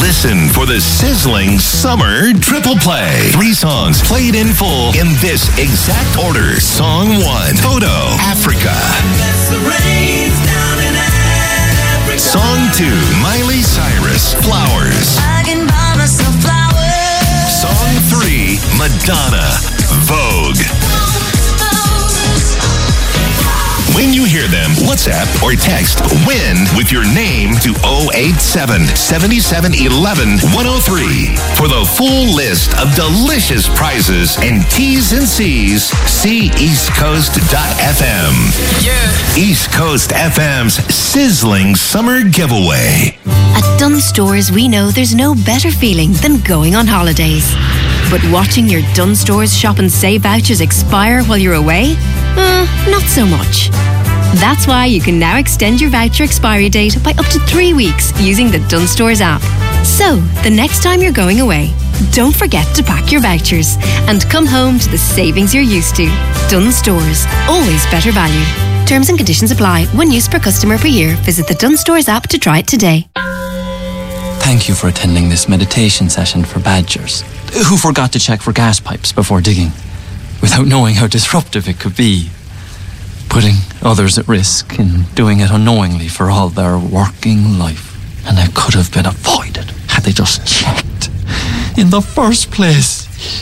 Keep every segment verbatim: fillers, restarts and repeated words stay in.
Listen for the sizzling summer triple play. Three songs played in full in this exact order. Song one, Toto, Africa. Song two, Miley Cyrus, Flowers. I can buy myself flowers. Song three, Madonna, Vogue. When you hear them, WhatsApp or text WIN with your name to oh eight seven, seven seven one one, one oh three. For the full list of delicious prizes and T's and C's, see east coast dot f m. Yeah. East Coast F M's sizzling summer giveaway. At Dunnes Stores, we know there's no better feeling than going on holidays. But watching your Dunnes Stores shop and save vouchers expire while you're away? Uh, not so much. That's why you can now extend your voucher expiry date by up to three weeks using the Dunnes Stores app. So, the next time you're going away, don't forget to pack your vouchers and come home to the savings you're used to. Dunnes Stores, always better value. Terms and conditions apply. One use per customer per year. Visit the Dunnes Stores app to try it today. Thank you for attending this meditation session for badgers who forgot to check for gas pipes before digging, without knowing how disruptive it could be, putting others at risk and doing it unknowingly for all their working life. And it could have been avoided had they just checked in the first place.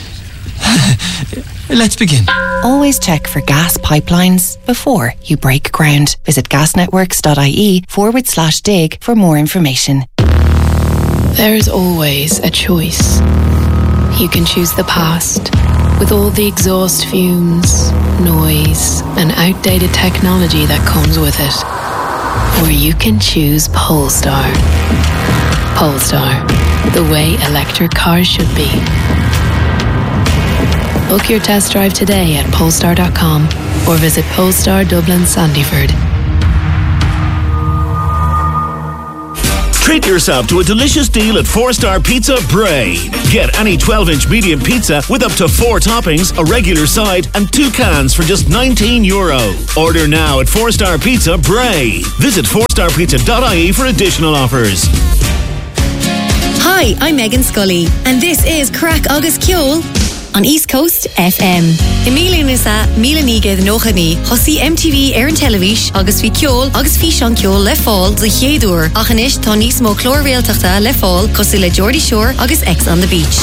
Let's begin. Always check for gas pipelines before you break ground. Visit gasnetworks.ie forward slash dig for more information. There is always a choice. You can choose the past, with all the exhaust fumes, noise, and outdated technology that comes with it. Or you can choose Polestar. Polestar, the way electric cars should be. Book your test drive today at polestar dot com or visit Polestar Dublin Sandyford. Treat yourself to a delicious deal at Four Star Pizza Bray. Get any twelve-inch medium pizza with up to four toppings, a regular side, and two cans for just nineteen euro. Order now at Four Star Pizza Bray. Visit four star pizza dot I E for additional offers. Hi, I'm Megan Scully, and this is Crack Agus Ceol on East Coast F M. Emília Nisa, Míle Nígad Nóchani, Hosí M T V ar an televis, agus fi ceol, agus fi sean ceol le fáil de chéadúr. Achanis tá níos mó clór réaltachta le fáil, cosú le Geordie Shore agus X on the Beach.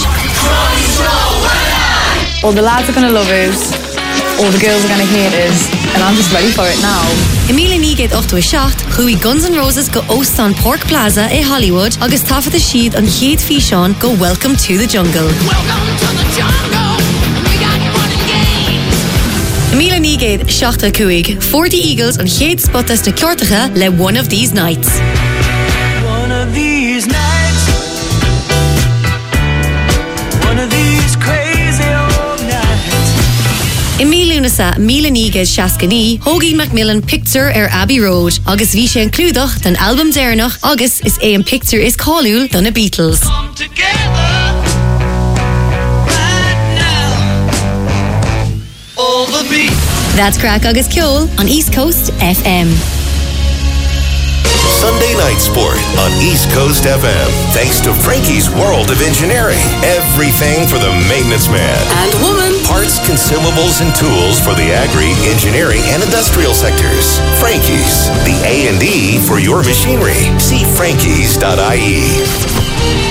All the lads are going to love it, all the girls are going to hate it, and I'm just ready for it now. Emília Nígad ochta seacht, chuí Guns N' Roses go Ostan Park Plaza in Hollywood, agus tafada siad an chéad fi sean go Welcome to the Jungle. Welcome to the jungle. We got fun and games. Emília Nígad seachta cuaig, forty Eagles an chéad spotas na ceortacha le One of These Nights. One of these nights. One of these crazy old nights. Emília Nisa, Míle Nígad Seascaní, Hoagie Macmillan Picture ar Abbey Road, agus bhí sé an clúdach den album déirnach, agus is é an picture is cáiliúil don na Beatles. Come together right now. All the beat. That's Crack Agus Ceol on East Coast F M. Sunday Night Sport on East Coast F M. Thanks to Frankie's World of Engineering. Everything for the maintenance man and woman. Parts, consumables, and tools for the agri, engineering, and industrial sectors. Frankie's, the A and E for your machinery. See frankies dot I E.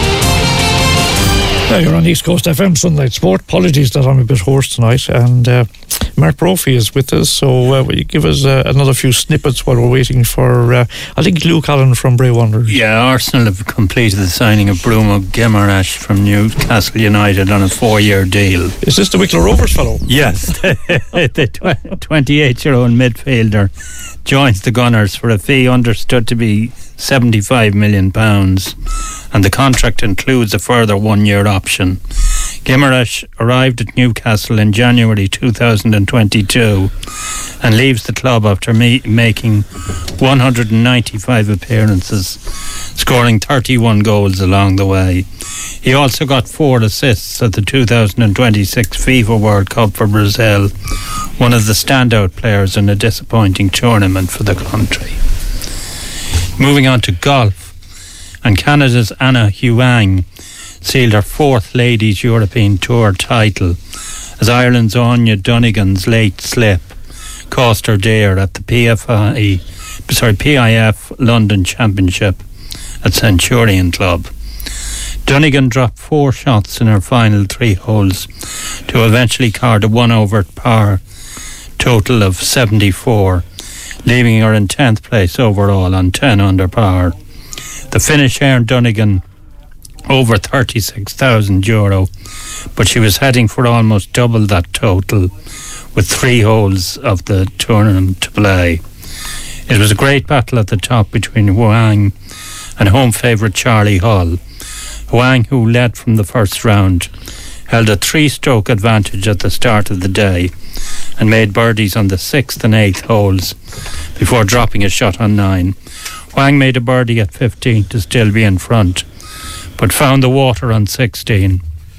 Yeah, you're on East Coast F M Sunday Night Sport. Apologies that I'm a bit hoarse tonight, and uh, Mark Brophy is with us, so uh, will you give us uh, another few snippets while we're waiting for, uh, I think, Luke Allen from Bray Wanderers. Yeah, Arsenal have completed the signing of Bruno Guimaraes from Newcastle United on a four-year deal. Is this the Wicklow Rovers fellow? Yes, the twenty-eight-year-old midfielder joins the Gunners for a fee understood to be seventy-five million pounds, and the contract includes a further one-year option. Guimaraes arrived at Newcastle in January two thousand twenty-two and leaves the club after me- making one hundred ninety-five appearances, scoring thirty-one goals along the way. He also got four assists at the two thousand twenty-six FIFA World Cup for Brazil, one of the standout players in a disappointing tournament for the country. Moving on to golf. And Canada's Anna Huang sealed her fourth Ladies European Tour title as Ireland's Anya Dunnigan's late slip cost her dear at the P F I, sorry, P I F London Championship at Centurion Club. Dunnigan dropped four shots in her final three holes to eventually card a one over par total of seventy-four, leaving her in tenth place overall on ten under par. The finish earned Dunnigan over thirty-six thousand euro, but she was heading for almost double that total with three holes of the tournament to play. It was a great battle at the top between Huang and home favourite Charlie Hull. Huang, who led from the first round, held a three-stroke advantage at the start of the day and made birdies on the sixth and eighth holes before dropping a shot on nine. Huang made a birdie at fifteen to still be in front, but found the water on sixteen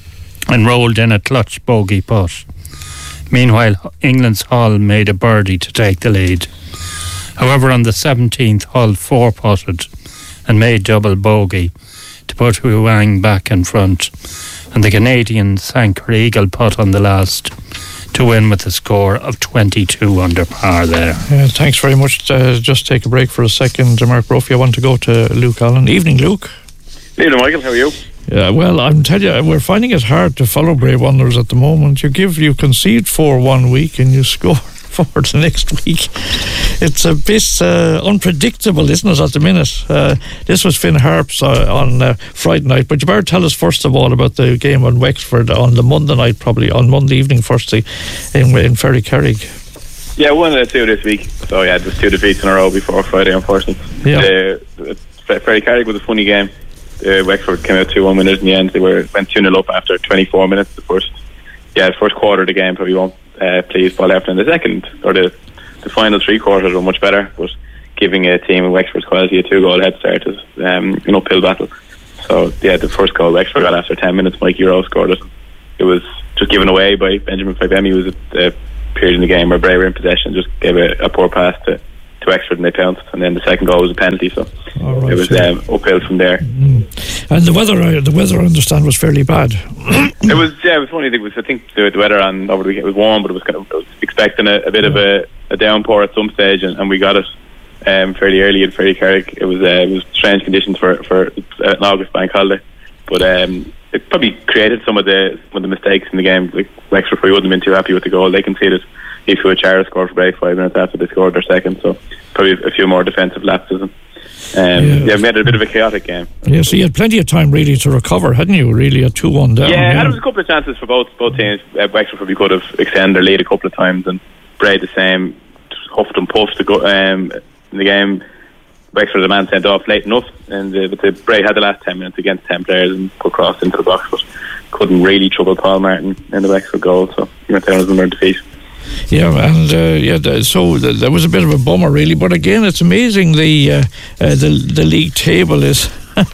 and rolled in a clutch bogey putt. Meanwhile, England's Hull made a birdie to take the lead. However, on the seventeenth, Hull four-putted and made double bogey to put Huang back in front, and the Canadian sank her eagle putt on the last to win with a score of twenty-two under par there. Uh, thanks very much. Uh, just take a break for a second, Mark Brophy. I want to go to Luke Allen. Evening, Luke. Evening, Michael. How are you? Yeah, well, I'm telling you, we're finding it hard to follow Bray Wanderers at the moment. You give, you concede four one week and you score four the next week. It's a bit uh, unpredictable, isn't it, at the minute? Uh, this was Finn Harps uh, on uh, Friday night, but you better tell us first of all about the game on Wexford on the Monday night, probably on Monday evening, firstly, in, in Ferry Carrig. Yeah, one of the two this week. So yeah, just two defeats in a row before Friday, unfortunately. Yeah. Uh, Ferry Carrig was a funny game. Uh, Wexford came out two one winners in the end. They were went two nil up after twenty-four minutes. The first, yeah, the first quarter of the game probably won't uh, please Paul Eflin. The second or the the final three quarters were much better, but giving a team of Wexford's quality a two goal head start is um, an uphill battle. So yeah, the first goal Wexford got after ten minutes. Mike Euro scored it. It was just given away by Benjamin Fibemi. It was a, a period in the game where Bray were in possession, just gave a, a poor pass to. to Wexford and they pounced, and then the second goal was a penalty, so right, it was um, uphill from there. Mm. And the weather, uh, the weather I understand was fairly bad. It was, yeah, it was funny. It was, I think the, the weather on over the weekend was warm, but it was kind of I was expecting a, a bit yeah. of a, a downpour at some stage, and, and we got it um, fairly early at Ferry Carrig. It was uh, it was strange conditions for for uh, an August bank holiday, but um, it probably created some of the some of the mistakes in the game. Like Wexford probably wouldn't have been too happy with the goal they conceded. Ifua Chara scored for Bray five minutes after they scored their second, so probably a few more defensive lapses. And, um, yeah. yeah, made it a bit of a chaotic game. Yeah, so you had plenty of time really to recover, hadn't you? Really, at two one down. Yeah, yeah. And there was a couple of chances for both both teams. Uh, Wexford probably could have extended their lead a couple of times, and Bray the same, huffed and puffed to go um, in the game. Wexford had a man sent off late enough, and uh, but the Bray had the last ten minutes against ten players and put cross into the box, but couldn't really trouble Paul Martin in the Wexford goal. So you went down as a defeat. Yeah, and uh, yeah, so th- that was a bit of a bummer, really. But again, it's amazing the uh, uh, the the league table is.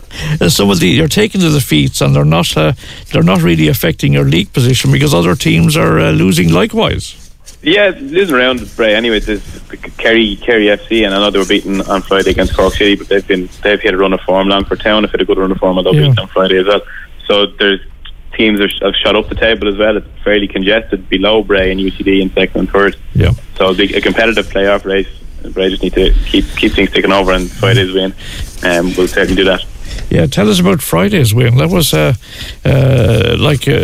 Some of the you're taking the defeats, and they're not uh, they're not really affecting your league position because other teams are uh, losing likewise. Yeah, losing around Bray anyway. There's the Kerry Kerry F C, and I know they were beaten on Friday against Cork City, but they've been they've had a run of form. Longford Town have had a good run of form, although yeah. beaten on Friday as well. So there's. Teams have shot up the table as well. It's fairly congested below Bray and U C D in second and third. Yeah. So it'll be a competitive playoff race. Bray just need to keep keep things ticking over, and Friday's win. Um, we'll certainly do that. Yeah, tell us about Friday's win. That was uh, uh, like uh,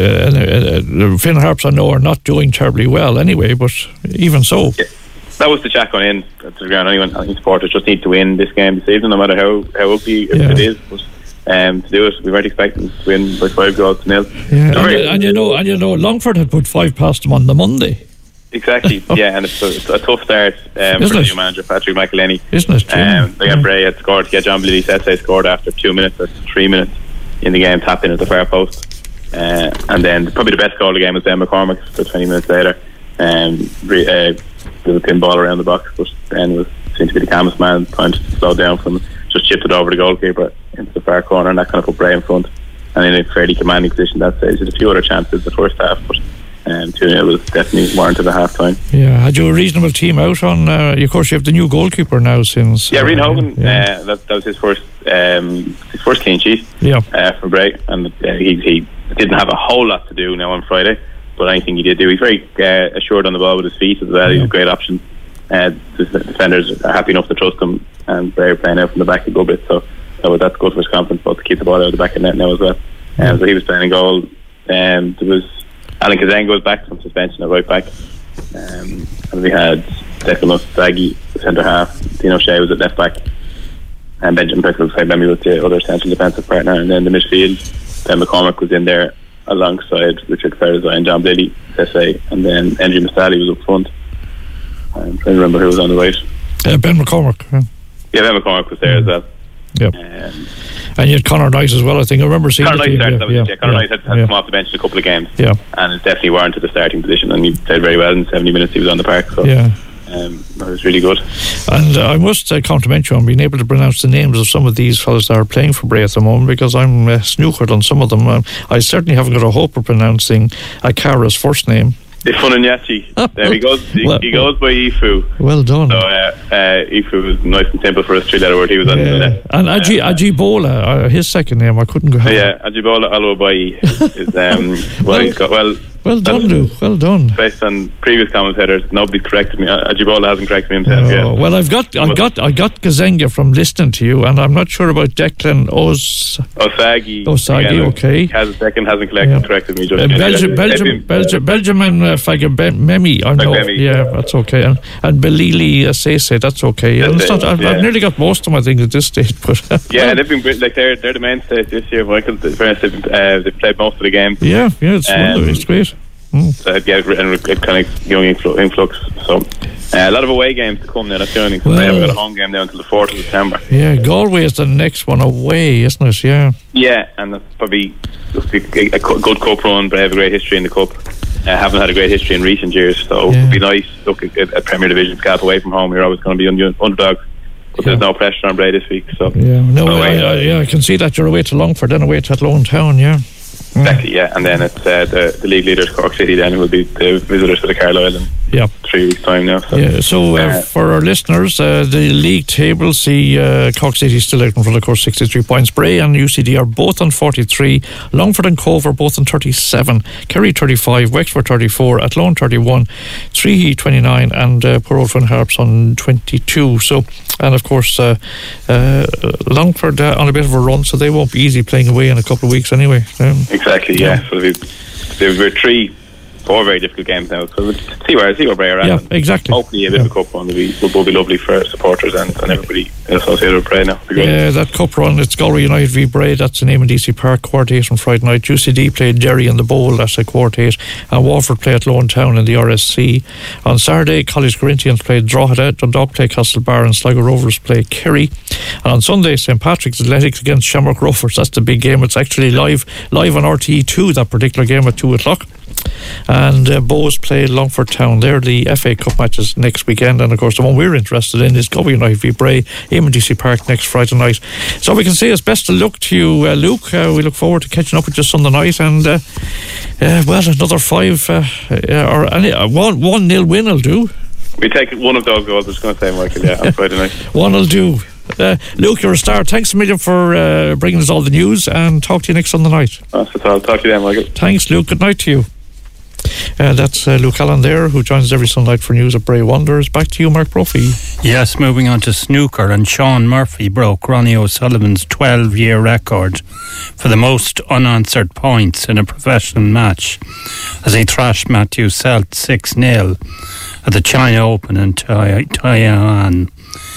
uh, uh, Finn Harps, I know, are not doing terribly well anyway, but even so. Yeah. That was the check on in to the ground. Anyone, any supporters just need to win this game this evening, no matter how how ugly yeah. it is. But, Um, to do it, we weren't expecting to win by five goals to nil. Yeah, and, and you know, and you know, Longford had put five past them on the Monday. Exactly, yeah, and it's a, it's a tough start um, for the new manager Patrick McElhenney. Isn't it? Um, they got yeah. Bray had scored. Yeah, John Billy Setse scored after two minutes or three minutes in the game, tapped in at the far post, uh, and then probably the best goal of the game was Dan McCormick for twenty minutes later. Um, uh, there was a pin ball around the box, but then was seemed to be the calmest man, trying to slow down from. Just chipped it over the goalkeeper into the far corner, and that kind of put Bray in front and in a fairly commanding position at that stage. There's a few other chances the first half, but Um, two nil was definitely warranted at half time. Yeah, had you a reasonable team out on? Uh, of course, you have the new goalkeeper now since. Yeah, uh, Rian Hogan. Yeah. Uh, that, that was his first um, his first clean sheet. Yeah. Uh, for Bray, and uh, he he didn't have a whole lot to do now on Friday, but anything he did do, he's very uh, assured on the ball with his feet as well. Yeah. He's a great option. Uh, the defenders are happy enough to trust him, and Bray are playing out from the back a good bit. So uh, that's good for his confidence, but to keep the ball out of the back of the net now as well. Yeah. Um, so he was playing a goal. Um, there was Alan Kazenga was back from suspension at right back, um, and we had Declan Saggy, centre half. Dino Shea was at left back, and Benjamin Pickle was maybe with the other central defensive partner. And then the midfield, Ben McCormack was in there alongside Richard Ferzai and John Bliley, S A, and then Andrew Mastali was up front. I'm trying to remember who was on the right. Uh, Ben McCormack. Yeah. yeah, Ben McCormack was there as well. Yep. Um, and you had Conor Knight as well, I think. I remember seeing Conor Knight started, that was yeah, it, yeah. Conor yeah, Knight had, had yeah. come off the bench in a couple of games. Yeah. And it's definitely warranted the starting position, and he played very well in seventy minutes he was on the park. So yeah. Um, that was really good. And uh, I must uh, compliment you on being able to pronounce the names of some of these fellas that are playing for Bray at the moment, because I'm uh, snookered on some of them. Uh, I certainly haven't got a hope of pronouncing Akara's first name. Ifunanyachi. There he goes. He, well, he goes by Ifu. Well done. So uh, uh, Ifu was nice and simple for a three-letter word. He was on yeah. the net. And Aji, uh, Ajibola, uh, his second name, I couldn't go. Yeah, Ajibola Alobai is um, well, well, he's got well. Well done, Lou. Well done. Based on previous commentators, nobody's corrected me. Ajibola hasn't corrected me himself oh, yet. Well, I've got, I got, I got Kazenga from listening to you, and I'm not sure about Declan Os. Osagi. Osagi, again, okay. Has Declan hasn't collected, yeah. corrected me. Just uh, Belgium, Belgium, Belgium, Belgium, and uh, Fagabemi. I know. Fagabemi. Yeah, that's okay. And, and Belili uh, Sese, that's okay. Yeah, that's not, I've, yeah. I've nearly got most of them, I think, at this stage. But yeah, they've been great. Like they're they're the mainstays this year. Michael, they've, uh, they've played most of the games. Yeah, yeah, it's um, wonderful. It's great. Mm. So yeah, and kind of young influx. influx. So uh, a lot of away games to come now. That's the only thing. Well, they haven't got a home game now until the fourth of September. Yeah, Galway is the next one away, isn't it? Yeah. Yeah, and that's probably a, a good cup run. But they have a great history in the cup. Uh, haven't had a great history in recent years, so yeah. It would be nice. Look at a Premier Division scalp away from home. You're always going to be on underdogs. But yeah. There's no pressure on Bray this week. So yeah, no, so I, I, yeah, I can see that you're away to Longford, then away to Athlone Town. Yeah. Exactly, yeah, and then it's uh, the, the league leaders, Cork City, then will be the visitors to the Carlisle in yeah. three weeks' time now. So, yeah, so uh, uh, for our listeners, uh, the league table, see uh, Cork City still out in front, of course, sixty-three points. Bray and U C D are both on forty-three. Longford and Cove are both on thirty-seven. Kerry thirty-five, Wexford thirty-four, Athlone thirty-one, Treahy twenty-nine, and uh, poor old Finn Harps on twenty-two. So, and of course, uh, uh, Longford uh, on a bit of a run, so they won't be easy playing away in a couple of weeks anyway. Um, Exactly, yeah. yeah. So we've, we've three, four very difficult games now. So we'll see where see where Bray are at. Yeah, exactly. Hopefully a bit yeah. of a cup run will be, will be lovely for supporters and, and everybody associated with Bray now. Yeah, that cup run, it's Galway United v Bray. That's the name in D C Park, quarter eight on Friday night. U C D played Derry in the Bowl, that's a quarter eight. And Waterford play at Lone Town in the R S C. On Saturday, College Corinthians played Drogheda, Dundalk play Castlebar, and Sligo Rovers play Kerry. And on Sunday, Saint Patrick's Athletics against Shamrock Rovers. That's the big game. It's actually live live on R T E two, that particular game at two o'clock. And uh, Bows play Longford Town. They're the F A Cup matches next weekend, and of course the one we're interested in is Galway United v Bray, Eamon D C Park next Friday night. So we can say it's best of luck to you, uh, Luke. Uh, we look forward to catching up with you Sunday night, and uh, uh, well, another five uh, uh, or any uh, one one nil win will do. We take one of those goals. I was going to say, Michael, yeah, on Friday night. One will do. Uh, Luke, you're a star. Thanks a million for uh, bringing us all the news, and talk to you next Sunday night. That's all. Talk to you then, Michael. Thanks, Luke. Good night to you. Uh, that's uh, Luke Allen there, who joins us every Sunday night for news of Bray Wanderers. Back to you, Mark Brophy. Yes, moving on to snooker, and Sean Murphy broke Ronnie O'Sullivan's twelve-year record for the most unanswered points in a professional match as he thrashed Matthew Selt six nil at the China Open in Taiwan.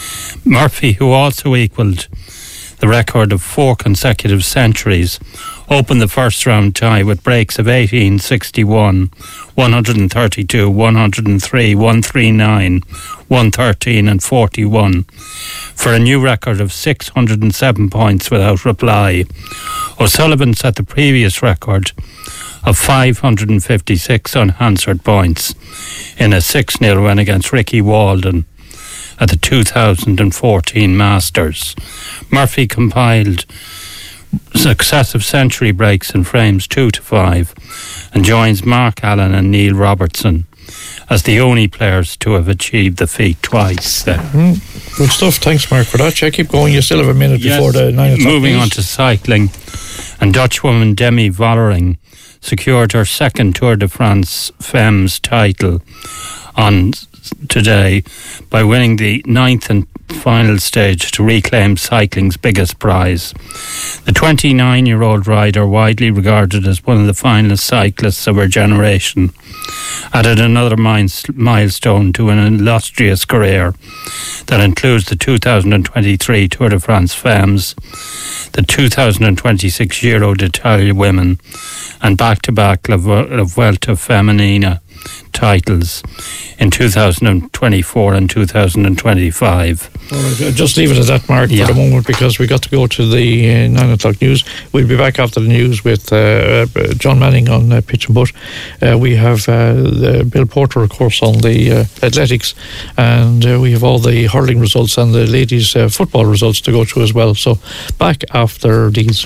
Murphy, who also equalled the record of four consecutive centuries, opened the first round tie with breaks of eighteen, sixty-one, one thirty-two, one oh three, one thirty-nine, one thirteen and forty-one for a new record of six hundred seven points without reply. O'Sullivan set the previous record of five hundred fifty-six unanswered points in a six nil win against Ricky Walden at the two thousand fourteen Masters. Murphy compiled successive century breaks in frames two to five and joins Mark Allen and Neil Robertson as the only players to have achieved the feat twice. Mm, good stuff. Thanks, Mark, for that. Yeah, keep going. You still have a minute yes, before the nine o'clock moving news. on to cycling, and Dutchwoman Demi Vollering secured her second Tour de France Femmes title on today by winning the ninth and final stage to reclaim cycling's biggest prize. The twenty-nine-year-old rider, widely regarded as one of the finest cyclists of her generation, added another milestone to an illustrious career that includes the two thousand twenty-three Tour de France Femmes, the two thousand twenty-six Giro d'Italia Women, and back-to-back La Vuelta Femenina titles in two thousand twenty-four and two thousand twenty-five. All right, just leave it at that, Mark, yeah. for the moment, because we got to go to the uh, nine o'clock news. We'll be back after the news with uh, uh, John Manning on uh, pitch and putt. Uh, we have uh, the Bill Porter, of course, on the uh, athletics, and uh, we have all the hurling results and the ladies' uh, football results to go through as well. So back after these.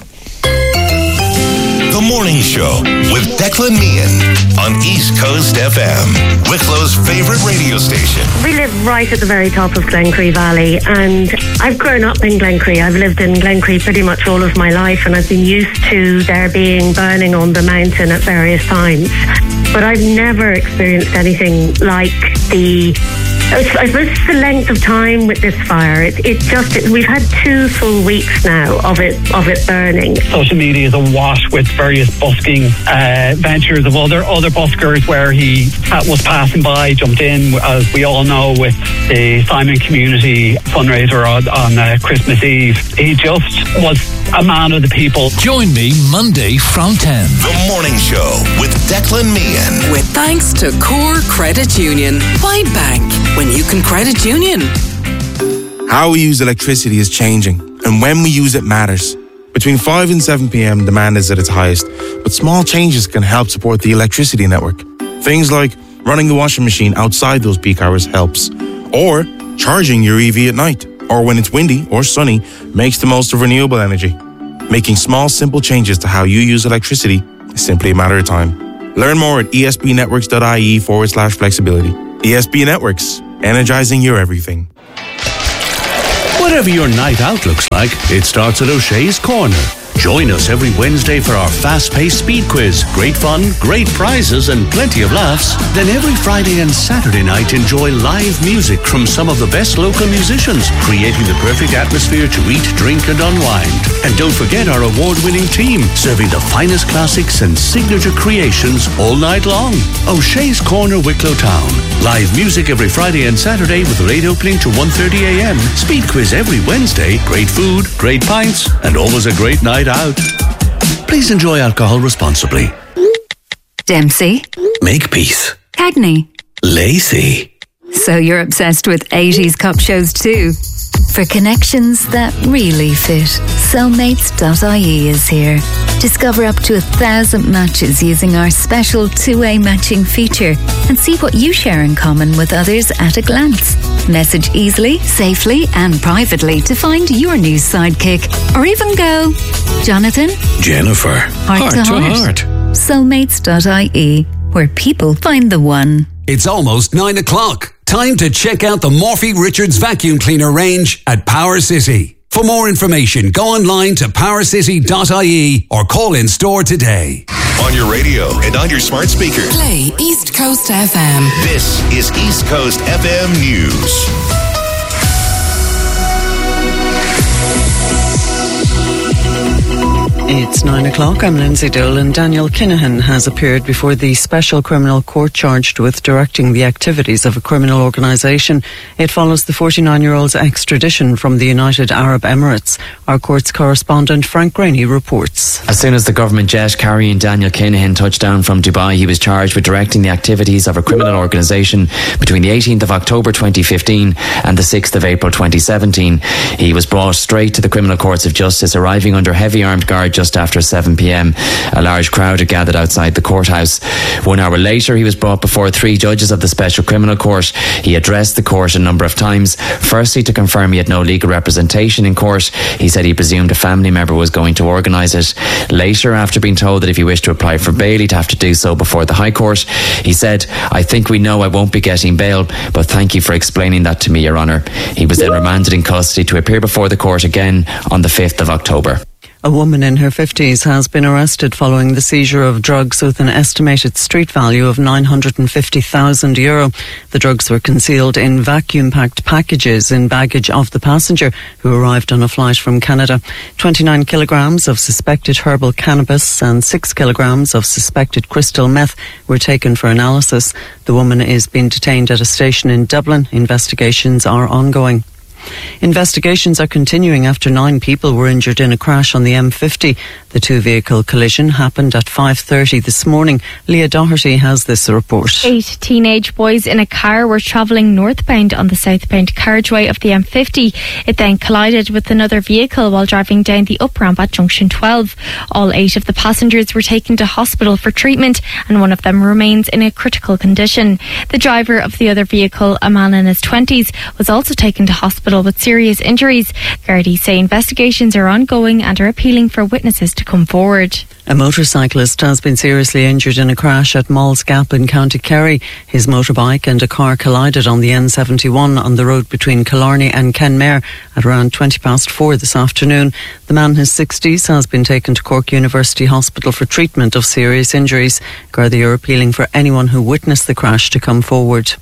The Morning Show with Declan Meehan on East Coast F M, Wicklow's favourite radio station. We live right at the very top of Glencree Valley, and I've grown up in Glencree. I've lived in Glencree pretty much all of my life, and I've been used to there being burning on the mountain at various times. But I've never experienced anything like the... I suppose it's the length of time with this fire. It, it just it, we've had two full weeks now of it of it burning. Social media is awash with various busking uh, ventures of other other buskers where he was passing by, jumped in, as we all know, with the Simon Community fundraiser on, on uh, Christmas Eve. He just was a man of the people. Join me Monday from ten. The Morning Show with Declan Meehan. With thanks to Core Credit Union. Why bank when you can credit union? How we use electricity is changing, and when we use it matters. Between five and seven p.m, demand is at its highest, but small changes can help support the electricity network. Things like running the washing machine outside those peak hours helps, or charging your E V at night, or when it's windy or sunny, makes the most of renewable energy. Making small, simple changes to how you use electricity is simply a matter of time. Learn more at espnetworks.ie forward slash flexibility. E S B Networks, energizing your everything. Whatever your night out looks like, it starts at O'Shea's Corner. Join us every Wednesday for our fast-paced speed quiz. Great fun, great prizes, and plenty of laughs. Then every Friday and Saturday night, enjoy live music from some of the best local musicians, creating the perfect atmosphere to eat, drink, and unwind. And don't forget our award-winning team, serving the finest classics and signature creations all night long. O'Shea's Corner, Wicklow Town. Live music every Friday and Saturday with late opening to one thirty a.m. Speed quiz every Wednesday. Great food, great pints, and always a great night out. Please enjoy alcohol responsibly. Dempsey. Makepeace. Cagney. Lacey. So you're obsessed with eighties cop shows too? For connections that really fit, soulmates dot I E is here. Discover up to a thousand matches using our special two-way matching feature and see what you share in common with others at a glance. Message easily, safely and privately to find your new sidekick. Or even go, Jonathan, Jennifer, heart, heart to to heart. heart. soulmates dot I E, where people find the one. It's almost nine o'clock. Time to check out the Morphy Richards vacuum cleaner range at Power City. For more information, go online to power city dot I E or call in store today. On your radio and on your smart speaker. Play East Coast F M. This is East Coast F M News. It's nine o'clock. I'm Lindsay Dolan. Daniel Kinahan has appeared before the Special Criminal Court charged with directing the activities of a criminal organisation. It follows the forty-nine-year-old's extradition from the United Arab Emirates. Our court's correspondent Frank Graney reports. As soon as the government jet carrying Daniel Kinahan touched down from Dubai, he was charged with directing the activities of a criminal organisation between the eighteenth of October twenty fifteen and the sixth of April twenty seventeen. He was brought straight to the criminal courts of justice, arriving under heavy armed guard just just after seven p.m. A large crowd had gathered outside the courthouse. One hour later, he was brought before three judges of the Special Criminal Court. He addressed the court a number of times. Firstly, to confirm he had no legal representation in court. He said he presumed a family member was going to organise it. Later, after being told that if he wished to apply for bail, he'd have to do so before the High Court, he said, "I think we know I won't be getting bail, but thank you for explaining that to me, Your Honour." He was then remanded in custody to appear before the court again on the fifth of October. A woman in her fifties has been arrested following the seizure of drugs with an estimated street value of nine hundred fifty thousand euro. The drugs were concealed in vacuum-packed packages in baggage of the passenger who arrived on a flight from Canada. twenty-nine kilograms of suspected herbal cannabis and six kilograms of suspected crystal meth were taken for analysis. The woman is being detained at a station in Dublin. Investigations are ongoing. Investigations are continuing after nine people were injured in a crash on the M fifty. The two-vehicle collision happened at five thirty this morning. Leah Doherty has this report. Eight teenage boys in a car were travelling northbound on the southbound carriageway of the M fifty. It then collided with another vehicle while driving down the up-ramp at junction twelve. All eight of the passengers were taken to hospital for treatment and one of them remains in a critical condition. The driver of the other vehicle, a man in his twenties, was also taken to hospital with serious injuries. Gardaí say investigations are ongoing and are appealing for witnesses to come forward. A motorcyclist has been seriously injured in a crash at Malls Gap in County Kerry. His motorbike and a car collided on the N seventy-one on the road between Killarney and Kenmare at around twenty past four this afternoon. The man in his sixties has been taken to Cork University Hospital for treatment of serious injuries. Gardaí are appealing for anyone who witnessed the crash to come forward.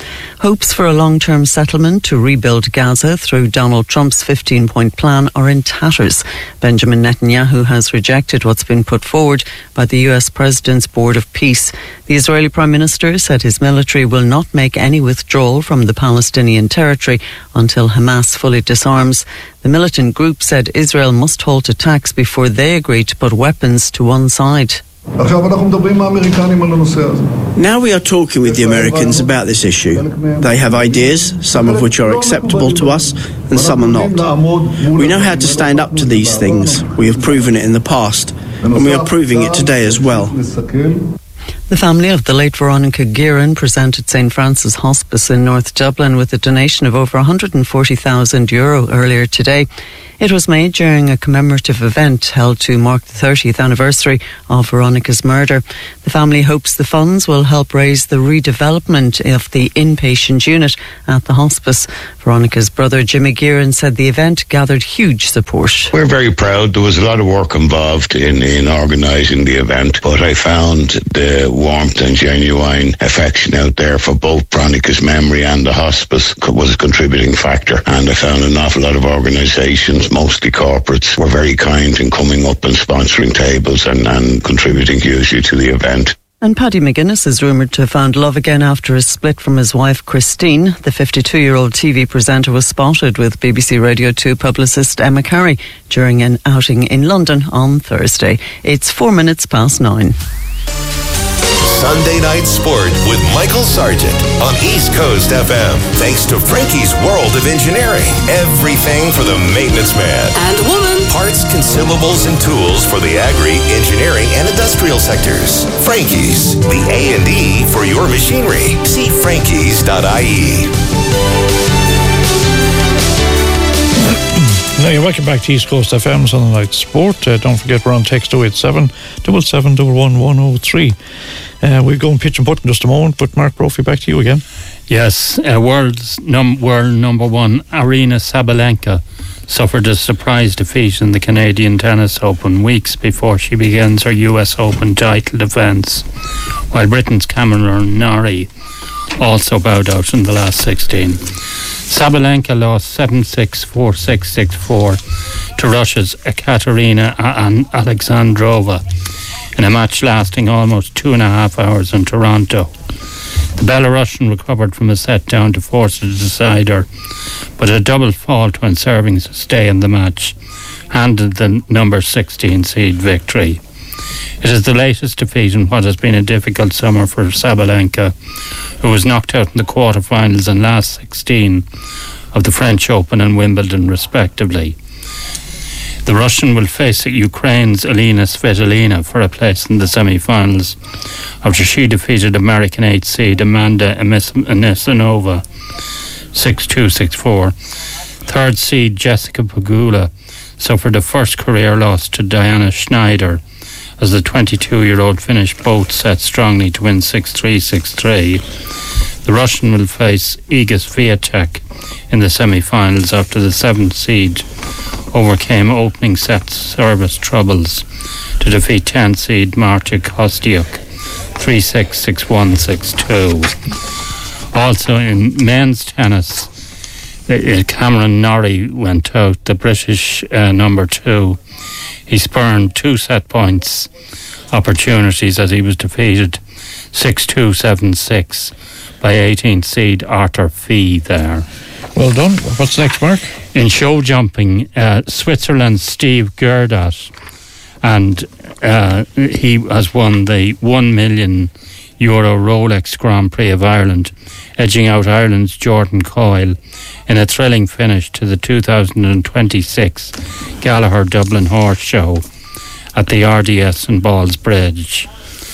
Hopes for a long-term settlement to rebuild Gaza through Donald Trump's fifteen-point plan are in tatters. Benjamin Netanyahu has rejected what's been put forward by the U S President's Board of Peace. The Israeli Prime Minister said his military will not make any withdrawal from the Palestinian territory until Hamas fully disarms. The militant group said Israel must halt attacks before they agree to put weapons to one side. Now we are talking with the Americans about this issue. They have ideas, some of which are acceptable to us and some are not. We know how to stand up to these things. We have proven it in the past and we are proving it today as well. The family of the late Veronica Guerin presented Saint Francis Hospice in North Dublin with a donation of over one hundred forty thousand euro earlier today. It was made during a commemorative event held to mark the thirtieth anniversary of Veronica's murder. The family hopes the funds will help raise the redevelopment of the inpatient unit at the hospice. Veronica's brother Jimmy Guerin said the event gathered huge support. We're very proud. There was a lot of work involved in, in organising the event, but I found the warmth and genuine affection out there for both Veronica's memory and the hospice was a contributing factor. And I found an awful lot of organisations, mostly corporates, were very kind in coming up and sponsoring tables and, and contributing hugely to the event. And Paddy McGuinness is rumoured to have found love again after a split from his wife Christine. The fifty-two-year-old T V presenter was spotted with B B C Radio two publicist Emma Carey during an outing in London on Thursday. It's four minutes past nine. Sunday Night Sport with Michael Sargent on East Coast F M. Thanks to Frankie's World of Engineering. Everything for the maintenance man. And woman. Parts, consumables, and tools for the agri, engineering, and industrial sectors. Frankie's, the A and E for your machinery. See frankies dot I E. Now you're welcome back to East Coast F M Sunday Night Sport. Uh, don't forget we're on text oh eight seven, seven seven one one, one oh three. Uh, we'll go and pitch and putt in just a moment, but Mark Brophy, back to you again. Yes, uh, world's num- world number one Aryna Sabalenka suffered a surprise defeat in the Canadian Tennis Open weeks before she begins her U S Open title defence, while Britain's Cameron Norrie also bowed out in the last sixteen. Sabalenka lost seven six, four six, six four to Russia's Ekaterina Alexandrova in a match lasting almost two and a half hours in Toronto. The Belarusian recovered from a set down to force the decider, but a double fault when serving to stay in the match handed the number sixteen seed victory. It is the latest defeat in what has been a difficult summer for Sabalenka, who was knocked out in the quarterfinals and last sixteen of the French Open and Wimbledon respectively. The The Russian will face Ukraine's Elena Svitolina for a place in the semi-finals after she defeated American eighth seed Amanda Anisimova six two, six four. Third seed Jessica Pegula suffered a first career loss to Diana Schneider as the twenty-two-year-old finished both sets strongly to win six three, six three. The Russian will face Iga Swiatek in the semi-finals after the seventh seed overcame opening set service troubles to defeat tenth seed Marta Kostyuk three six, six one, six two. Also in men's tennis, Cameron Norrie went out, the British uh, number two. He spurned two set points opportunities as he was defeated six two, seven six by eighteenth seed Arthur Fee there. Well done. What's next, Mark? In show jumping, uh, Switzerland's Steve Gerdat, and uh, he has won the one million euro Rolex Grand Prix of Ireland, edging out Ireland's Jordan Coyle in a thrilling finish to the two thousand twenty-six Gallagher Dublin Horse Show at the R D S in Ballsbridge.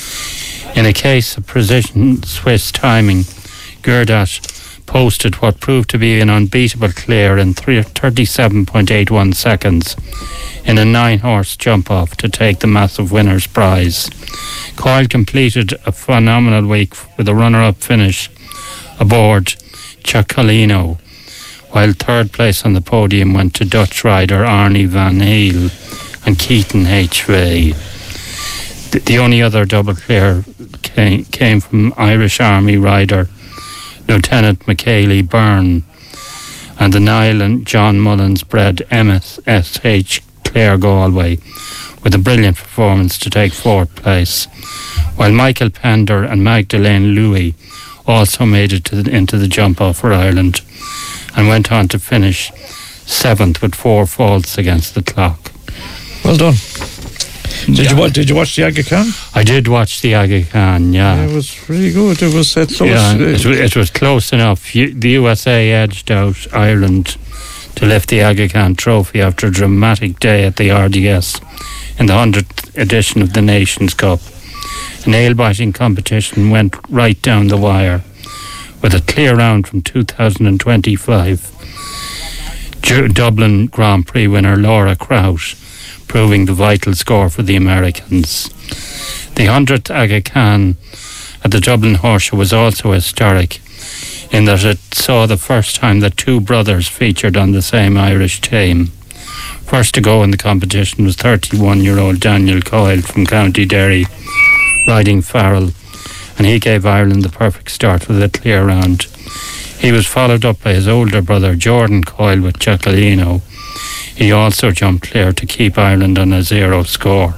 In a case of precision Swiss timing, Gerdat posted what proved to be an unbeatable clear in thirty-seven point eight one seconds in a nine-horse jump-off to take the massive winner's prize. Coyle completed a phenomenal week with a runner-up finish aboard Chacolino, while third place on the podium went to Dutch rider Arnie van Heel and Keaton H V. The, the only other double clear came, came from Irish Army rider Lieutenant McKaylee Byrne and the Niall and John Mullins bred M S H Clare Galway with a brilliant performance to take fourth place, while Michael Pender and Magdalene Louis also made it to the, into the jump-off for Ireland and went on to finish seventh with four faults against the clock. Well done. Did yeah. you watch? Did you watch the Aga Khan? I did watch the Aga Khan. Yeah, yeah, it was really good. It was uh, close. Yeah, it, it was close enough. You, the U S A edged out Ireland to lift the Aga Khan trophy after a dramatic day at the R D S in the hundredth edition of the Nations Cup. A nail-biting competition went right down the wire, with a clear round from two thousand twenty-five. Dublin Grand Prix winner Laura Kraut proving the vital score for the Americans. The hundredth Aga Khan at the Dublin Horse Show was also historic in that it saw the first time that two brothers featured on the same Irish team. First to go in the competition was thirty-one-year-old Daniel Coyle from County Derry, riding Farrell, and he gave Ireland the perfect start with a clear round. He was followed up by his older brother Jordan Coyle with Chacolino. He also jumped clear to keep Ireland on a zero score.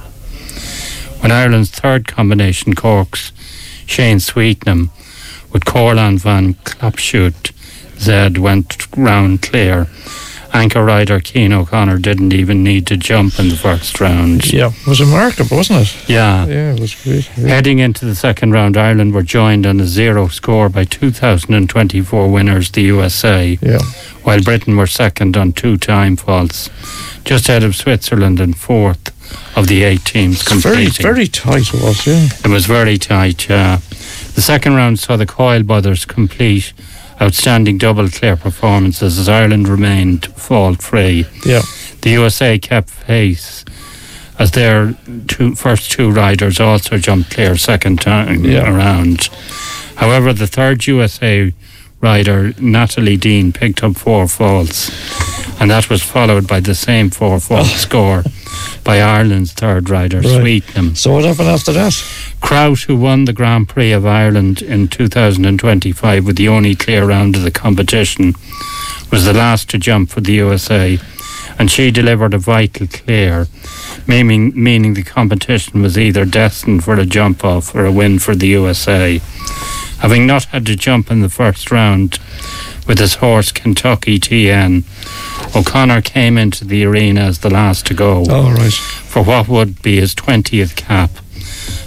When Ireland's third combination corks, Shane Sweetnam with Corlan van Klapshoot Zed went round clear. Anchor rider Keane O'Connor didn't even need to jump in the first round. Yeah, it was remarkable, wasn't it? Yeah. Yeah, it was great. Yeah. Heading into the second round, Ireland were joined on a zero score by two thousand twenty-four winners, the U S A, yeah. while Britain were second on two time faults, just ahead of Switzerland and fourth of the eight teams competing. Very, very tight it was, yeah. It was very tight, yeah. The second round saw the Coyle brothers complete outstanding double clear performances as Ireland remained fault-free. Yeah. The U S A kept pace as their two, first two riders also jumped clear second time yeah. around. However, the third U S A rider, Natalie Dean, picked up four faults, and that was followed by the same four fault oh. score by Ireland's third rider, right. Sweetnam. So what happened after that? Kraut, who won the Grand Prix of Ireland in two thousand twenty-five with the only clear round of the competition, was the last to jump for the U S A, and she delivered a vital clear, meaning, meaning the competition was either destined for a jump off or a win for the U S A. Having not had to jump in the first round with his horse Kentucky T N, O'Connor came into the arena as the last to go oh, right. for what would be his twentieth cap,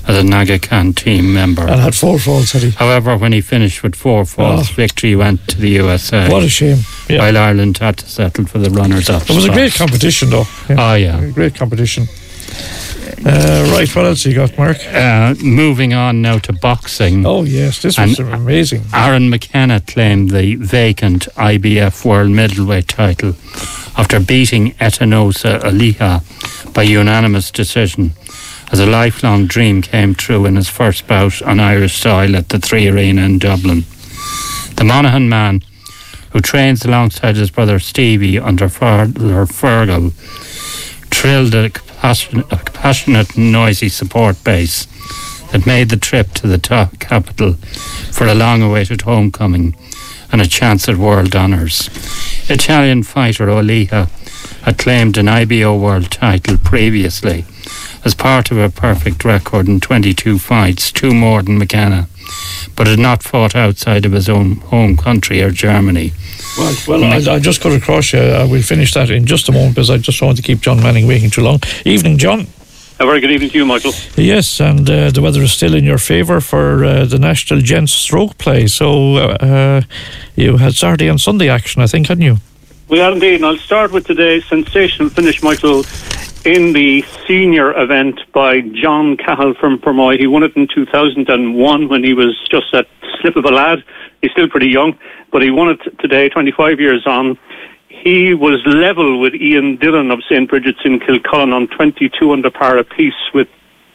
as a Nagakan team member. And had four falls, had he? However, when he finished with four falls, Oh. victory went to the U S A. What a shame. Yeah. While Ireland had to settle for the runners-up. It was a great competition, though. Oh, yeah. A great competition. Uh, right, what else you got, Mark? Uh, moving on now to boxing. Oh, yes, this was And amazing. Aaron McKenna claimed the vacant I B F World Middleweight title after beating Etanosa Aliha by unanimous decision, as a lifelong dream came true in his first bout on Irish soil at the Three Arena in Dublin. The Monaghan man, who trains alongside his brother Stevie under Father Fergal, trilled a passionate, a passionate and noisy support base that made the trip to the top capital for a long-awaited homecoming and a chance at world honours. Italian fighter Oliha had claimed an I B O world title previously as part of a perfect record in twenty-two fights, two more than McKenna, but had not fought outside of his own home country or Germany. Well, well I, I just cut across you. Uh, we'll finish that in just a moment because I just don't want to keep John Manning waiting too long. Evening, John. A very good evening to you, Michael. Yes, and uh, the weather is still in your favour for uh, the National Gents Stroke Play. So uh, you had Saturday and Sunday action, I think, hadn't you? We had indeed, and I'll start with today's sensational finish, Michael, in the senior event by John Cahill from Fermoy. He won it in two thousand one when he was just a slip of a lad. He's still pretty young, but he won it today, twenty-five years on. He was level with Ian Dillon of Saint Bridget's in Kilcullen on twenty-two under par apiece with...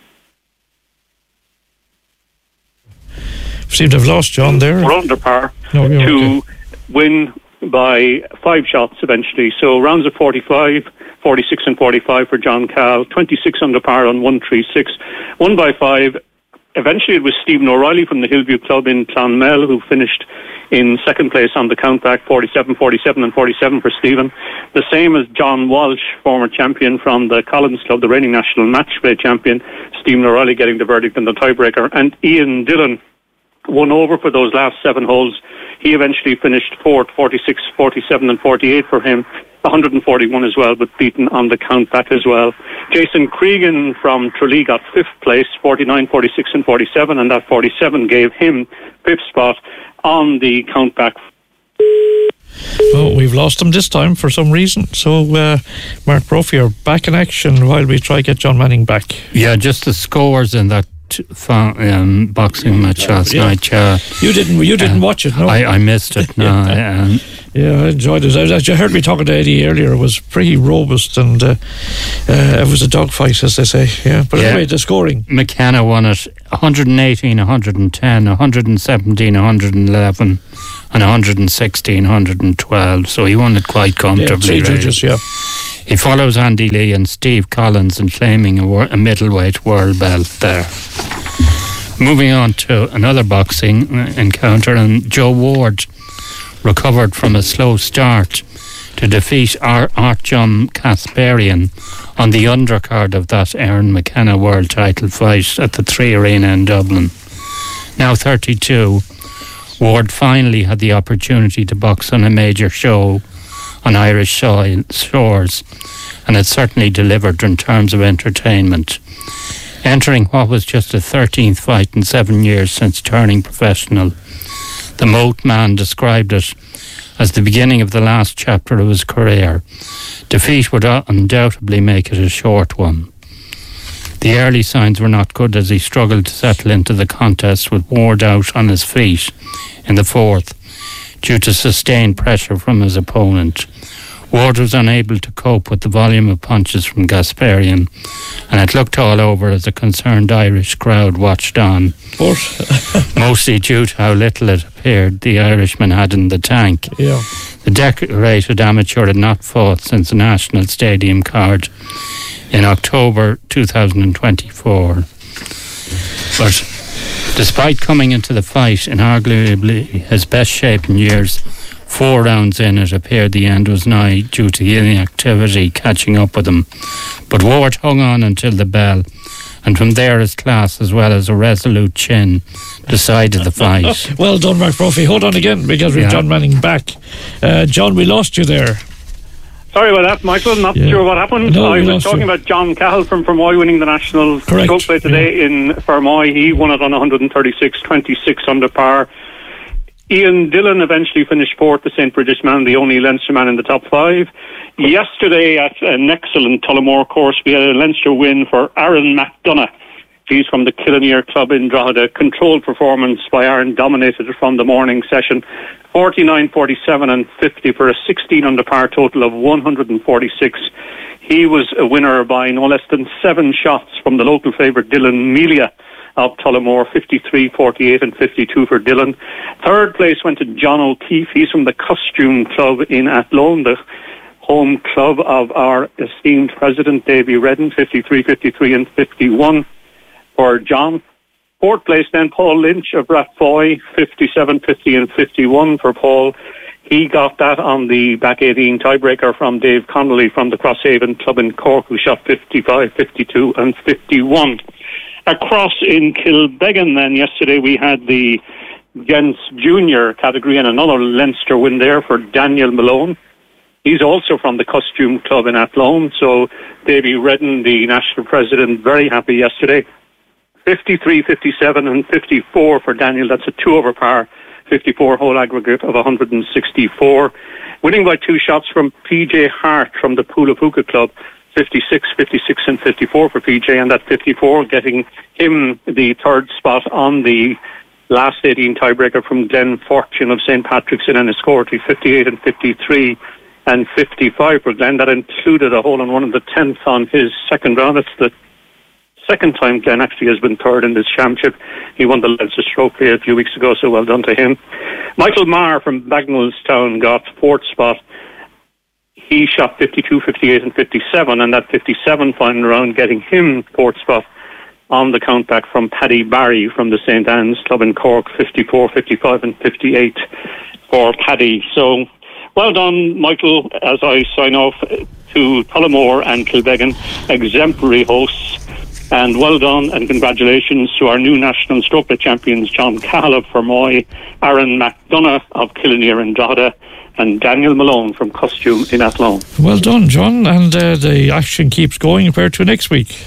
Seem to have lost John there. We're under par No, you're to okay. win by five shots eventually. So rounds of forty-five, forty-six and forty-five for John Cal, twenty-six under par on one thirty-six, won by five. Eventually it was Stephen O'Reilly from the Hillview Club in Clonmel who finished in second place on the countback, forty-seven, forty-seven and forty-seven for Stephen. The same as John Walsh, former champion from the Collins Club, the reigning national match play champion. Stephen O'Reilly getting the verdict in the tiebreaker. And Ian Dillon won over for those last seven holes. He eventually finished fourth, forty-six, forty-seven and forty-eight for him. one forty-one as well, but beaten on the countback as well. Jason Cregan from Tralee got fifth place, forty-nine, forty-six and forty-seven, and that forty-seven gave him fifth spot on the countback. Oh, we've lost him this time for some reason. So, uh, Mark Brophy, you're back in action while we try to get John Manning back. Yeah, just the scores in that um, boxing match last Yeah. night. Uh, You didn't. You didn't uh, watch it, no? I, I missed it. No, Yeah. um, Yeah, I enjoyed it. I, I heard me talking to Eddie earlier. It was pretty robust, and uh, uh, it was a dogfight, as they say. Yeah, but Yeah. anyway, the scoring. McKenna won it one eighteen, one ten, one seventeen, one eleven, and one sixteen, one twelve. So he won it quite comfortably. Yeah, three really. judges, yeah. He follows Andy Lee and Steve Collins in claiming a, wor- a middleweight world belt there. Moving on to another boxing uh, encounter, and Joe Ward recovered from a slow start to defeat Ar- Artyom Kasparian on the undercard of that Aaron McKenna world title fight at the Three Arena in Dublin. Now thirty-two, Ward finally had the opportunity to box on a major show on Irish soil, shores, and it certainly delivered in terms of entertainment. Entering what was just a thirteenth fight in seven years since turning professional, the Moat man described it as the beginning of the last chapter of his career. Defeat would undoubtedly make it a short one. The early signs were not good as he struggled to settle into the contest with Ward out on his feet in the fourth due to sustained pressure from his opponent. Ward was unable to cope with the volume of punches from Gasparian, and it looked all over as a concerned Irish crowd watched on. Mostly due to how little it appeared the Irishman had in the tank. Yeah. The decorated amateur had not fought since the National Stadium card in October two thousand twenty-four. But despite coming into the fight in arguably his best shape in years, four rounds in it appeared the end was nigh due to the inactivity catching up with him. But Ward hung on until the bell, and from there his class as well as a resolute chin decided the fight. Well done, Mark Brophy. Hold on again because we've Yeah. John Manning back. Uh, John, we lost you there. Sorry about that, Michael. Not Yeah. sure what happened. No, I we was lost talking you. about John Cahill from Fermoy winning the national Correct, stroke play today in Fermoy. He won it on one thirty-six twenty-six under par. Ian Dillon eventually finished fourth, the Saint Bridget's man, the only Leinster man in the top five. Yesterday at an excellent Tullamore course, we had a Leinster win for Aaron McDonough. He's from the Killinear Club in Drogheda. Controlled performance by Aaron, dominated from the morning session. forty-nine, forty-seven and fifty for a sixteen under par total of one forty-six. He was a winner by no less than seven shots from the local favourite Dylan Melia of Tullamore, fifty-three, forty-eight and fifty-two for Dylan. Third place went to John O'Keefe. He's from the Costume Club in Athlone, the home club of our esteemed president, Davy Redden, fifty-three, fifty-three and fifty-one for John. Fourth place then, Paul Lynch of Rathfoy, fifty-seven, fifty and fifty-one for Paul. He got that on the back eighteen tiebreaker from Dave Connolly from the Crosshaven Club in Cork, who shot fifty-five, fifty-two and fifty-one. Across in Kilbeggan then, yesterday we had the Gents Junior category and another Leinster win there for Daniel Malone. He's also from the Costume Club in Athlone, so Davy Redden, the national president, very happy yesterday. fifty-three, fifty-seven and fifty-four for Daniel. That's a two over par, fifty-four hole aggregate of one sixty-four. Winning by two shots from P J Hart from the Pulapuka Club, fifty-six, fifty-six and fifty-four for P J, and that fifty-four getting him the third spot on the last eighteen tiebreaker from Glenn Fortune of Saint Patrick's in Enniscorthy, fifty-eight and fifty-three and fifty-five for Glenn. That included a hole on one of the tenth on his second round. That's the second time Glenn actually has been third in this championship. He won the Leinster Stroke Play a few weeks ago, so well done to him. Michael Marr from Bagnallstown got fourth spot. He shot fifty-two, fifty-eight and fifty-seven, and that fifty-seven final round getting him fourth spot on the countback from Paddy Barry from the Saint Anne's Club in Cork, fifty-four, fifty-five and fifty-eight for Paddy. So well done, Michael, as I sign off to Tullamore and Kilbeggan, exemplary hosts. And well done and congratulations to our new national stroke play champions, John Cahill of Fermoy, Aaron McDonough of Killinear and Drogheda, and Daniel Malone from Costume in Athlone. Well done, John, and uh, the action keeps going compared to next week.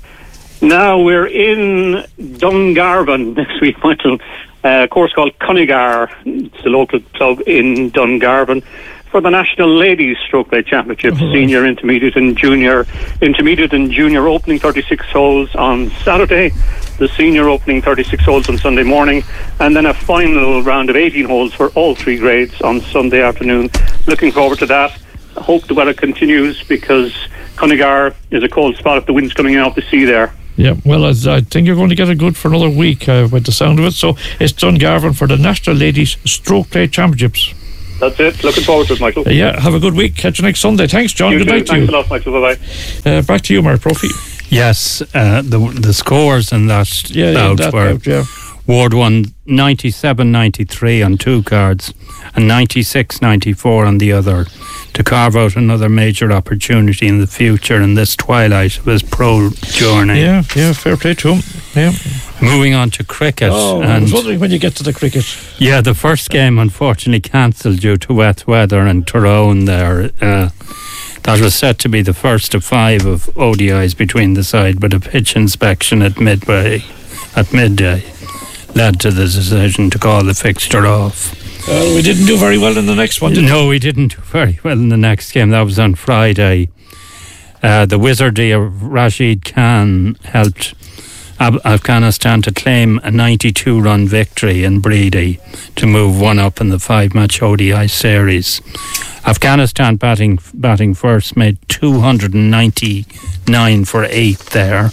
Now we're in Dungarvan next week, Michael. Uh, a course called Cunningar. It's the local club in Dungarvan for the National Ladies Stroke Play Championship, oh, senior, intermediate and junior. Intermediate and junior opening thirty-six holes on Saturday, the senior opening thirty-six holes on Sunday morning, and then a final round of eighteen holes for all three grades on Sunday afternoon. Looking forward to that. I hope the weather continues because Cunningar is a cold spot if the wind's coming in off the sea there. Yeah, well, I, I think you're going to get it good for another week uh, with the sound of it. So it's Dungarvan for the National Ladies Stroke Play Championships. That's it. Looking forward to it, Michale. Uh, yeah, have a good week. Catch you next Sunday. Thanks, John. You good too. night to Thanks you. a lot, Michael. Bye-bye. Uh, back to you, Mark Brophy. Yes, uh, the the scores in that yeah, bout yeah, that were bout, yeah. Ward won ninety-seven ninety-three on two cards and ninety-six ninety-four on the other, to carve out another major opportunity in the future in this twilight of his pro journey. Yeah, yeah, fair play to him. Yeah. Moving on to cricket. Oh, and I was wondering when you get to the cricket. Yeah, the first game unfortunately cancelled due to wet weather in Tyrone there. Uh, that was set to be the first of five of O D Is between the side, but a pitch inspection at midway, at midday led to the decision to call the fixture off. Uh, we didn't do very well in the next one, did we? No, we didn't do very well in the next game. That was on Friday. Uh, the wizardry of Rashid Khan helped Ab- Afghanistan to claim a ninety-two run victory in Breedy to move one up in the five-match O D I series. Afghanistan batting batting first made two hundred ninety-nine for eight there.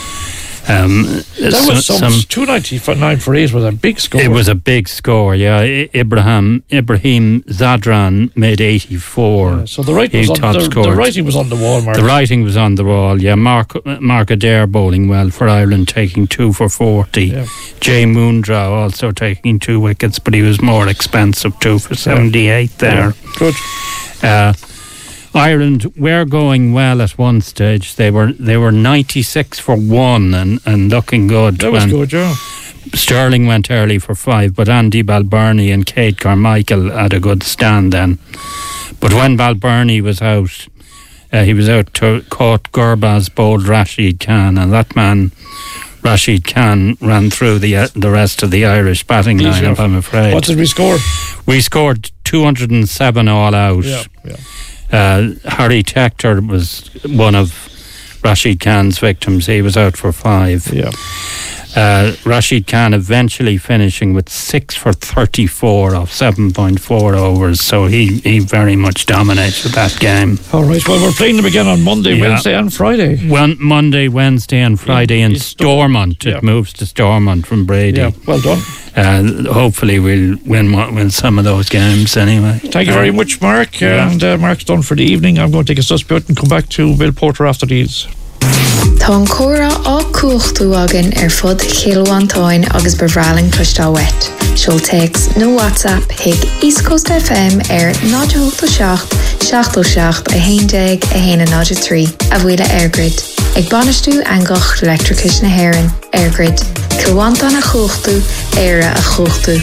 Um, that was some, some two ninety-nine for eight was a big score. It was a big score, yeah. I, Ibrahim Ibrahim Zadran made eighty-four. Yeah, so the writing, was on, the, the writing was on the wall, Mark. The writing was on the wall, yeah. Mark, Mark Adair bowling well for Ireland, taking two for forty. Yeah. Jay Moondraw also taking two wickets, but he was more expensive, two for seventy-eight there. Yeah. Good. Uh, Ireland were going well at one stage. They were they were ninety-six for one and, and looking good. That was good, yeah. Sterling went early for five, but Andy Balbirnie and Kate Carmichael had a good stand then. But when Balbirnie was out, uh, he was out to caught Gurbaz bowled Rashid Khan, and that man, Rashid Khan, ran through the uh, the rest of the Irish batting lineup, I'm afraid. What did we score? We scored two hundred seven all out. Yeah, yeah. Uh, Harry Tector was one of Rashid Khan's victims. He was out for five. Yeah. Uh, Rashid Khan eventually finishing with six for thirty-four off seven point four overs, so he, he very much dominated that game. All right, well, we're playing them again on Monday, Yeah. Wednesday and Friday. One, Monday, Wednesday and Friday in, in Stormont. Yeah. It moves to Stormont from Brady. Yeah, well done. Uh, hopefully we'll win win some of those games anyway. Thank you very much, Mark. Yeah. And uh, Mark's done for the evening. I'm going to take a suspect and come back to Bill Porter after these. Tá an córa á cuachtú agan ar fud Chilwantáin agus bevraling clostá wet. She'll text no WhatsApp hig East Coast F M ar nine oh seven, seven oh seven, a héindeg, a héina nine three, a bhuile airgrid. Ag banistú angach electricus na Héireann, airgrid. Chilwantáin a chuachtú, éire a chuachtú.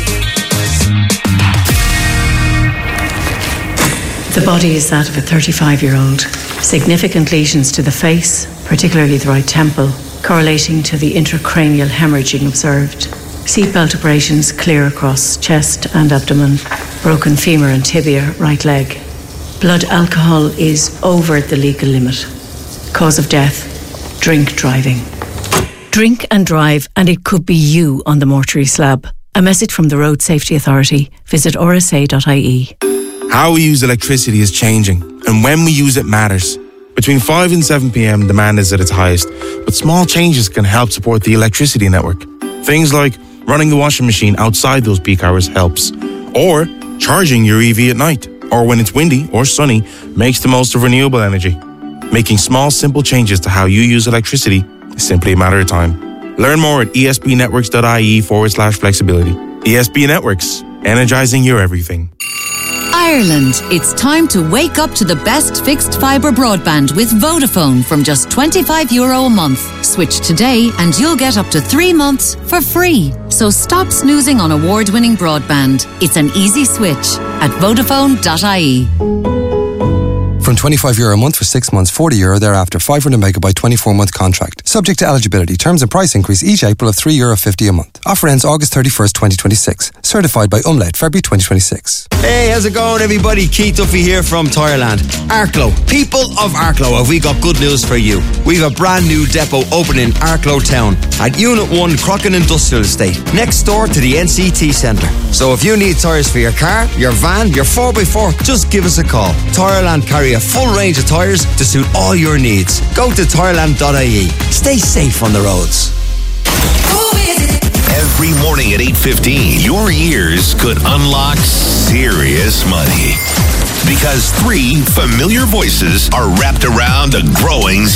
The body is that of a thirty-five-year-old. Significant lesions to the face, particularly the right temple, correlating to the intracranial hemorrhaging observed. Seatbelt abrasions clear across chest and abdomen, broken femur and tibia, right leg. Blood alcohol is over the legal limit. Cause of death, drink driving. Drink and drive, and it could be you on the mortuary slab. A message from the Road Safety Authority. Visit r s a dot i e. How we use electricity is changing, and when we use it matters. Between five and seven p.m, demand is at its highest, but small changes can help support the electricity network. Things like running the washing machine outside those peak hours helps, or charging your E V at night, or when it's windy or sunny, makes the most of renewable energy. Making small, simple changes to how you use electricity is simply a matter of time. Learn more at esbnetworks.ie forward slash flexibility. E S B Networks, energizing your everything. Ireland, it's time to wake up to the best fixed fibre broadband with Vodafone from just twenty-five euro a month. Switch today and you'll get up to three months for free. So stop snoozing on award-winning broadband. It's an easy switch at vodafone dot i e. From twenty-five euro a month for six months, forty euro thereafter, five hundred megabyte, twenty-four month contract. Subject to eligibility. Terms and price increase each April of three euro fifty a month. Offer ends August thirty-first, twenty twenty-six. Certified by Umlaut, February twenty twenty-six. Hey, how's it going, everybody? Keith Duffy here from Tireland. Arklow. People of Arklow, have we got good news for you. We've a brand new depot opening in Arklow Town at Unit one Crocken Industrial Estate, next door to the N C T Centre. So if you need tyres for your car, your van, your four by four, just give us a call. Tireland carry a full range of tyres to suit all your needs. Go to tireland dot i e. Stay safe on the roads. Every morning at eight fifteen, your ears could unlock serious money. Because three familiar voices are wrapped around a growing